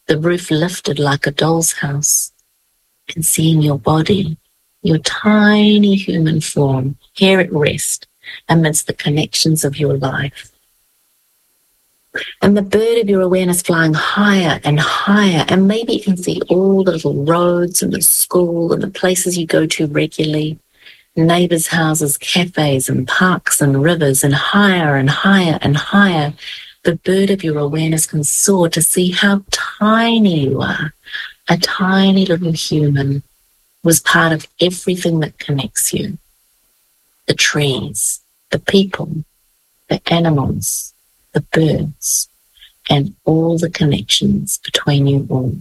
the roof lifted like a doll's house, and seeing your body, your tiny human form, here at rest amidst the connections of your life. And the bird of your awareness flying higher and higher, and maybe you can see all the little roads and the school and the places you go to regularly, neighbours' houses, cafes and parks and rivers, and higher and higher and higher. The bird of your awareness can soar to see how tiny you are. A tiny little human was part of everything that connects you. The trees, the people, the animals, the birds, and all the connections between you all.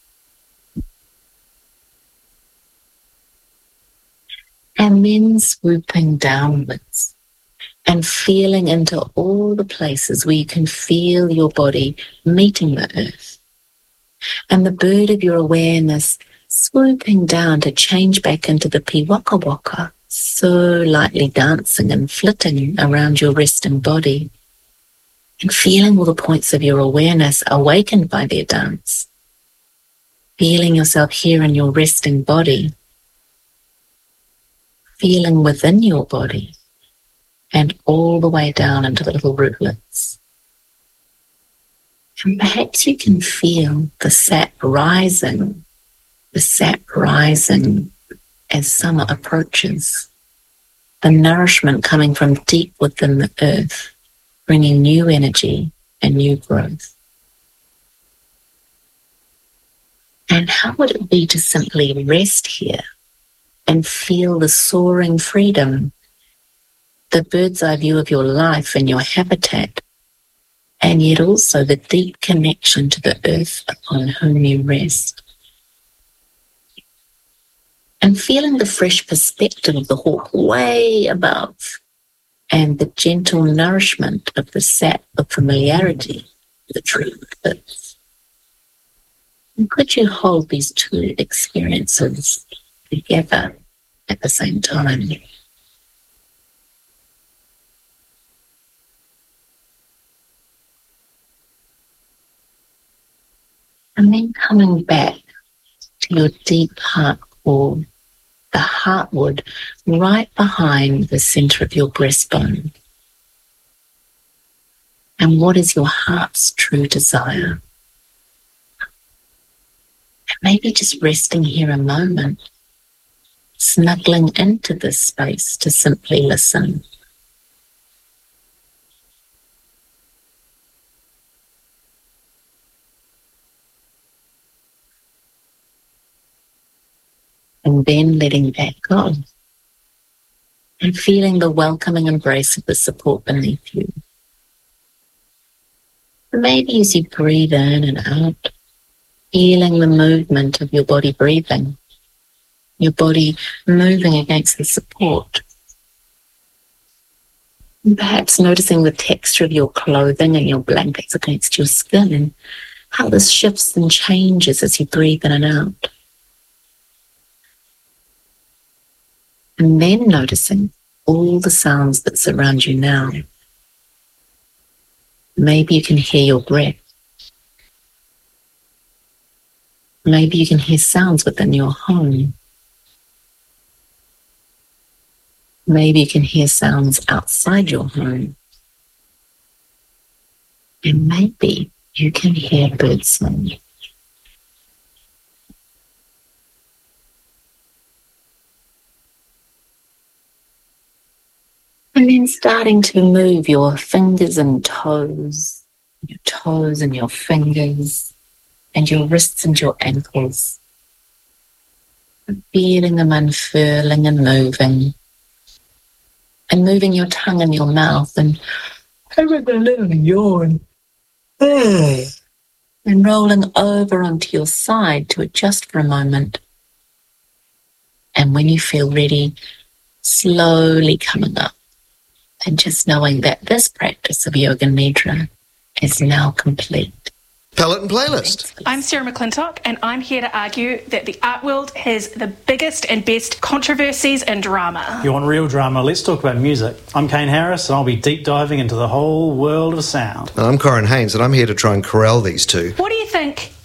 And then swooping downwards and feeling into all the places where you can feel your body meeting the earth. And the bird of your awareness swooping down to change back into the piwaka waka, so lightly dancing and flitting around your resting body, and feeling all the points of your awareness awakened by their dance, feeling yourself here in your resting body, feeling within your body, and all the way down into the little rootlets. And perhaps you can feel the sap rising as summer approaches, the nourishment coming from deep within the earth, bringing new energy and new growth. And how would it be to simply rest here and feel the soaring freedom, the bird's eye view of your life and your habitat, and yet also the deep connection to the earth upon whom you rest? And feeling the fresh perspective of the hawk way above, and the gentle nourishment of the sap of familiarity, the tree rootlets. And could you hold these two experiences together at the same time? And then coming back to your deep heart core, the heartwood right behind the center of your breastbone. And what is your heart's true desire? And maybe just resting here a moment, snuggling into this space to simply listen. And then letting that go and feeling the welcoming embrace of the support beneath you. And maybe as you breathe in and out, feeling the movement of your body breathing, your body moving against the support. And perhaps noticing the texture of your clothing and your blankets against your skin, and how this shifts and changes as you breathe in and out. And then noticing all the sounds that surround you now. Maybe you can hear your breath. Maybe you can hear sounds within your home. Maybe you can hear sounds outside your home. And maybe you can hear birdsong. And then starting to move your fingers and toes and your fingers, and your wrists and your ankles. Feeling them unfurling and moving your tongue and your mouth, and having a little yawn. And rolling over onto your side to adjust for a moment. And when you feel ready, slowly coming up. And just knowing that this practice of Yoga Nidra is now complete. Palette and playlist. I'm Sarah McClintock, and I'm here to argue that the art world has the biggest and best controversies and drama. You want real drama? Let's talk about music. I'm Kane Harris, and I'll be deep diving into the whole world of sound. I'm Corin Haynes, and I'm here to try and corral these two. What do you think